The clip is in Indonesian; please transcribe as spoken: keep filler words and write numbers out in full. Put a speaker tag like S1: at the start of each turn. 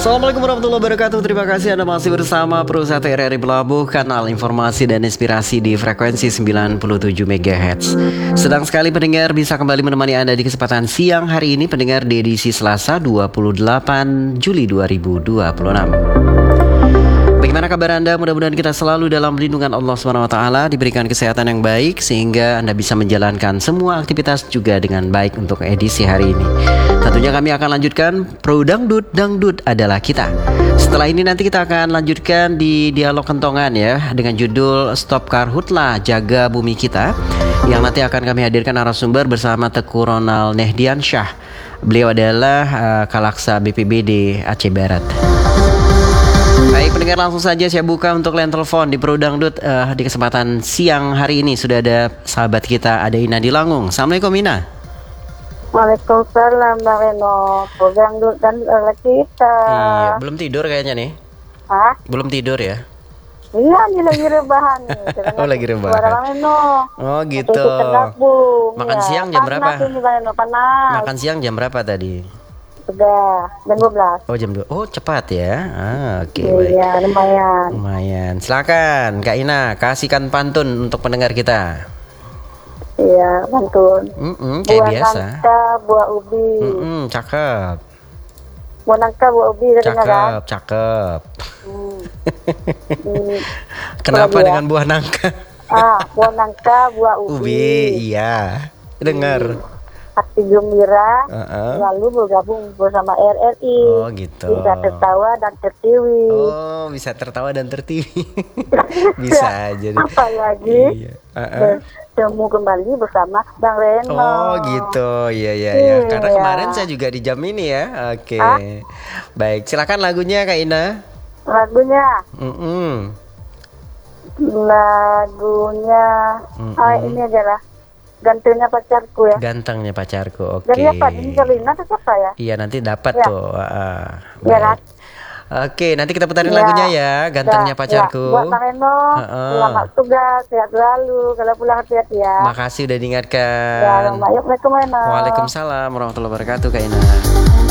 S1: Assalamualaikum warahmatullahi wabarakatuh. Terima kasih Anda masih bersama Pro satu R R I Pelabuh, kanal informasi dan inspirasi di frekuensi sembilan puluh tujuh megahertz. Sedang sekali pendengar bisa kembali menemani Anda di kesempatan siang hari ini, pendengar, di edisi Selasa dua puluh delapan Juli dua ribu dua puluh enam. Bagaimana kabar Anda? Mudah-mudahan kita selalu dalam lindungan Allah subhanahu wa taala, diberikan kesehatan yang baik sehingga Anda bisa menjalankan semua aktivitas juga dengan baik untuk edisi hari ini. Tentunya kami akan lanjutkan Pro Dangdut, Dangdut adalah kita. Setelah ini nanti kita akan lanjutkan di dialog kentongan ya, dengan judul Stop Karhutlah, Jaga Bumi Kita, yang nanti akan kami hadirkan narasumber bersama Teguh Ronald Nehdiansyah. Beliau adalah uh, Kalaksa B P B D Aceh Barat. Baik pendengar, langsung saja saya buka untuk line telepon di Pro Dangdut uh, di kesempatan siang hari ini. Sudah ada sahabat kita, ada Ina di Langung. Assalamualaikum Ina.
S2: Waalaikumsalam Bang Reno. Pro Dangdut dan oleh kita.
S1: Iya, belum tidur kayaknya nih.
S2: Hah?
S1: Belum tidur ya?
S2: Iya, ini lagi rebahan nih.
S1: Oh, lagi rebahan.
S2: Suara Bang Reno.
S1: Oh gitu. Makan
S2: ya.
S1: siang jam
S2: panas
S1: berapa?
S2: Ini Bang Reno, panas.
S1: Makan siang jam berapa tadi?
S2: Sudah jam dua belas.
S1: Oh jam dua. Oh cepat ya. Ah, oke okay, baik.
S2: Iya, lumayan.
S1: Lumayan. Silakan Kak Ina, kasihkan pantun untuk pendengar kita.
S2: Iya, pantun.
S1: Mm-mm, kayak
S2: buah
S1: biasa.
S2: Buah nangka, buah ubi.
S1: Mm-mm, cakep.
S2: Buah nangka, buah ubi.
S1: Cakep,
S2: kan?
S1: cakep.
S2: Hmm. hmm.
S1: Kenapa dengan buah nangka?
S2: Ah, buah nangka, buah ubi.
S1: Ubi, iya. Dengar.
S2: Hmm. Hati gembira,
S1: uh-uh.
S2: lalu bergabung bersama R R I.
S1: Oh gitu.
S2: Bisa tertawa dan tertiwi.
S1: Oh, bisa tertawa dan tertiwi. Bisa aja deh.
S2: Apalagi
S1: iya. uh-uh.
S2: bertemu kembali bersama Bang Reno.
S1: Oh gitu, iya iya iya. Karena kemarin saya juga di jam ini ya. Oke. Okay. Baik, silakan lagunya Kak Ina.
S2: Lagunya.
S1: Mm-mm.
S2: Lagunya.
S1: Mm-mm.
S2: Ah, ini adalah Gantengnya Pacarku ya.
S1: Gantengnya Pacarku, oke.
S2: Jadi apa? Ini Karina atau siapa ya?
S1: Iya, nanti dapat
S2: ya.
S1: tuh. Uh,
S2: ya kan?
S1: Oke, nanti kita putarin
S2: ya.
S1: lagunya ya, Gantengnya ya. Pacarku.
S2: Ya. Buat Bang Reno, uh-uh. selamat tugas, sehat selalu. Kalau pulang hati-hati ya.
S1: Makasih udah diingatkan.
S2: Ya, Waalaikumsalam.
S1: Waalaikumsalam warahmatullahi wabarakatuh Kak Ina.